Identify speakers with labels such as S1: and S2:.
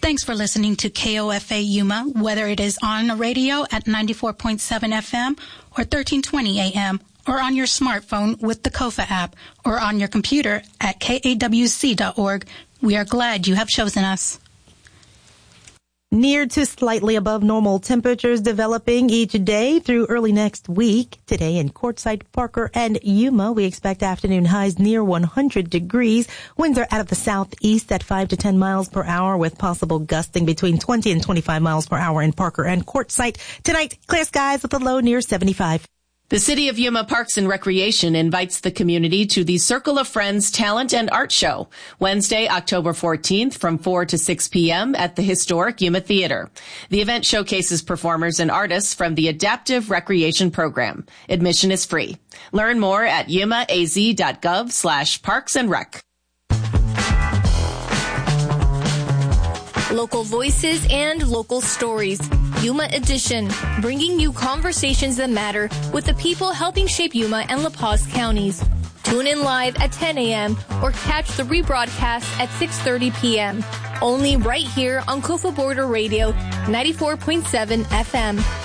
S1: Thanks for listening to KOFA Yuma, whether it is on the radio at 94.7 FM or 1320 AM, or on your smartphone with the KOFA app, or on your computer at kawc.org. We are glad you have chosen us.
S2: Near to slightly above normal temperatures developing each day through early next week. Today in Quartzsite, Parker, and Yuma, we expect afternoon highs near 100 degrees. Winds are out of the southeast at 5 to 10 miles per hour with possible gusting between 20 and 25 miles per hour in Parker and Quartzsite. Tonight, clear skies with a low near 75.
S3: The City of Yuma Parks and Recreation invites the community to the Circle of Friends Talent and Art Show, Wednesday, October 14th from 4 to 6 p.m. at the historic Yuma Theater. The event showcases performers and artists from the Adaptive Recreation Program. Admission is free. Learn more at yumaaz.gov/parksandrec.
S4: Local voices and local stories. Yuma Edition, bringing you conversations that matter with the people helping shape Yuma and La Paz counties. Tune in live at 10 a.m. or catch the rebroadcast at 6:30 p.m. Only right here on Kofa Border Radio 94.7 FM.